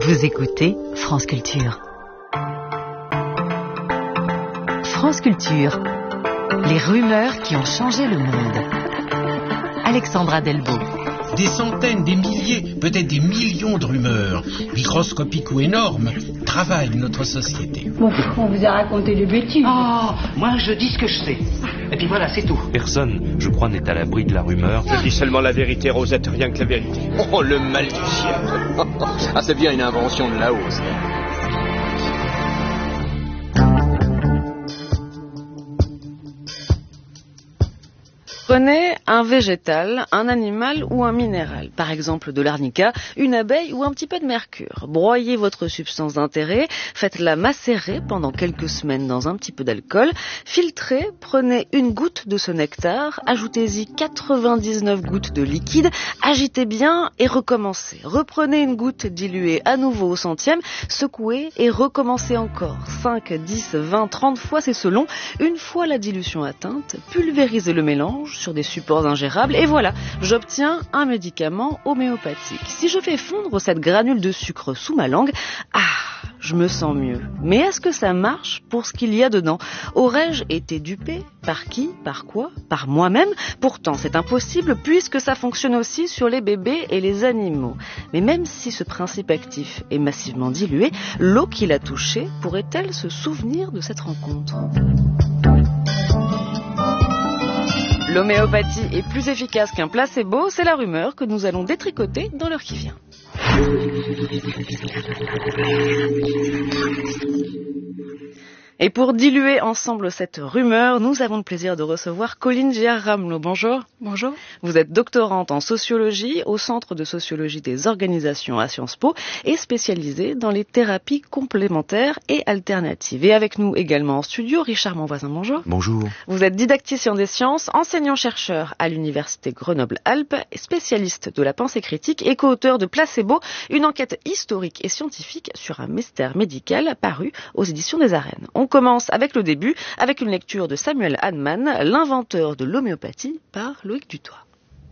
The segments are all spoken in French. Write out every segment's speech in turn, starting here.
Vous écoutez France Culture. France Culture, les rumeurs qui ont changé le monde. Alexandra Delbo. Des centaines, des milliers, peut-être des millions de rumeurs, microscopiques ou énormes, travaillent notre société. Bon, on vous a raconté des bêtises. Oh, moi je dis ce que je sais. Et puis voilà, c'est tout. Personne, je crois, n'est à l'abri de la rumeur. Je dis seulement la vérité, Rosette, rien que la vérité. Oh, le mal du chien. Ah, c'est bien une invention de là-haut, ça. Prenez un végétal, un animal ou un minéral, par exemple de l'arnica, une abeille ou un petit peu de mercure. Broyez votre substance d'intérêt, faites-la macérer pendant quelques semaines dans un petit peu d'alcool, filtrez, prenez une goutte de ce nectar, ajoutez-y 99 gouttes de liquide, agitez bien et recommencez. Reprenez une goutte diluée à nouveau au centième, secouez et recommencez encore. 5, 10, 20, 30 fois, c'est selon. Une fois la dilution atteinte, pulvérisez le mélange sur des supports ingérables et voilà, j'obtiens un médicament homéopathique. Si je fais fondre cette granule de sucre sous ma langue, je me sens mieux. Mais est-ce que ça marche pour ce qu'il y a dedans? Aurais-je été dupé? Par qui? Par quoi? Par moi-même? Pourtant, c'est impossible puisque ça fonctionne aussi sur les bébés et les animaux. Mais même si ce principe actif est massivement dilué, l'eau qui l'a touché pourrait-elle se souvenir de cette rencontre? L'homéopathie est plus efficace qu'un placebo, c'est la rumeur que nous allons détricoter dans l'heure qui vient. Et pour diluer ensemble cette rumeur, nous avons le plaisir de recevoir Colline Giard-Ramelot. Bonjour. Bonjour. Vous êtes doctorante en sociologie au Centre de sociologie des organisations à Sciences Po et spécialisée dans les thérapies complémentaires et alternatives. Et avec nous également en studio, Richard Monvoisin. Bonjour. Bonjour. Vous êtes didacticien des sciences, enseignant-chercheur à l'Université Grenoble-Alpes, spécialiste de la pensée critique et co-auteur de Placebo, une enquête historique et scientifique sur un mystère médical paru aux éditions des Arènes. On commence avec le début, avec une lecture de Samuel Hahnemann, l'inventeur de l'homéopathie, par Loïc Dutoit.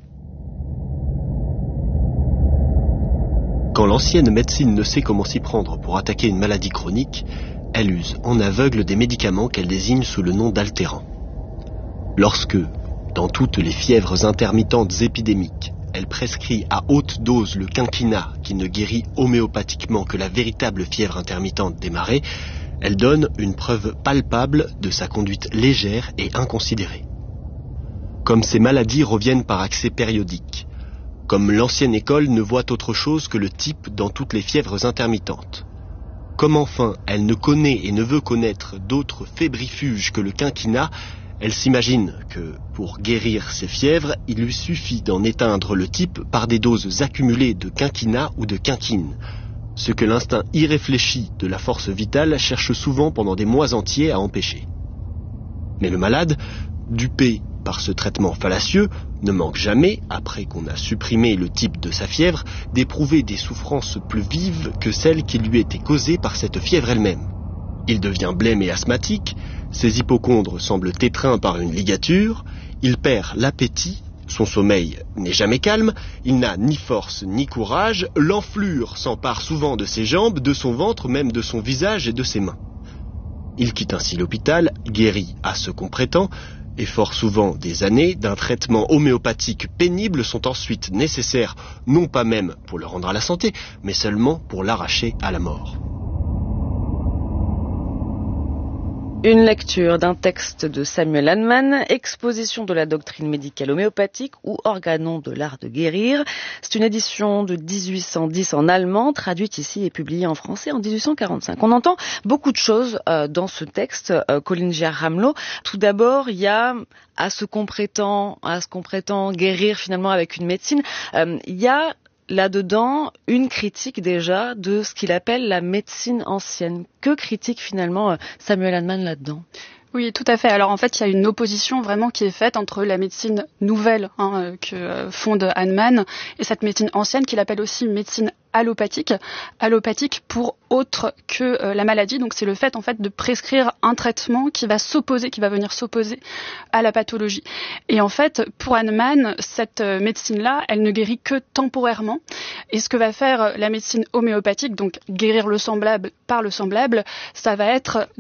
Quand l'ancienne médecine ne sait comment s'y prendre pour attaquer une maladie chronique, elle use en aveugle des médicaments qu'elle désigne sous le nom d'altérants. Lorsque, dans toutes les fièvres intermittentes épidémiques, elle prescrit à haute dose le quinquina qui ne guérit homéopathiquement que la véritable fièvre intermittente des marais, elle donne une preuve palpable de sa conduite légère et inconsidérée. Comme ces maladies reviennent par accès périodiques, comme l'ancienne école ne voit autre chose que le type dans toutes les fièvres intermittentes, comme enfin elle ne connaît et ne veut connaître d'autres fébrifuges que le quinquina, elle s'imagine que, pour guérir ces fièvres, il lui suffit d'en éteindre le type par des doses accumulées de quinquina ou de quinquine, ce que l'instinct irréfléchi de la force vitale cherche souvent pendant des mois entiers à empêcher. Mais le malade, dupé par ce traitement fallacieux, ne manque jamais, après qu'on a supprimé le type de sa fièvre, d'éprouver des souffrances plus vives que celles qui lui étaient causées par cette fièvre elle-même. Il devient blême et asthmatique, ses hypocondres semblent étreints par une ligature, il perd l'appétit, son sommeil n'est jamais calme, il n'a ni force ni courage, l'enflure s'empare souvent de ses jambes, de son ventre, même de son visage et de ses mains. Il quitte ainsi l'hôpital, guéri à ce qu'on prétend, et fort souvent des années d'un traitement homéopathique pénible sont ensuite nécessaires, non pas même pour le rendre à la santé, mais seulement pour l'arracher à la mort. Une lecture d'un texte de Samuel Hahnemann, Exposition de la doctrine médicale homéopathique ou Organon de l'art de guérir. C'est une édition de 1810 en allemand, traduite ici et publiée en français en 1845. On entend beaucoup de choses dans ce texte, Colline Giard-Ramelot. Tout d'abord, il y a à ce qu'on prétend guérir finalement avec une médecine, il y a là-dedans une critique déjà de ce qu'il appelle la médecine ancienne. Que critique finalement Samuel Hahnemann là-dedans ? Oui, tout à fait. Alors en fait, il y a une opposition vraiment qui est faite entre la médecine nouvelle que fonde Hahnemann et cette médecine ancienne qu'il appelle aussi médecine allopathique. Allopathique pour autre que la maladie. Donc c'est le fait en fait de prescrire un traitement qui va venir s'opposer à la pathologie. Et en fait, pour Hahnemann, cette médecine-là, elle ne guérit que temporairement. Et ce que va faire la médecine homéopathique, donc guérir le semblable par le semblable, ça va être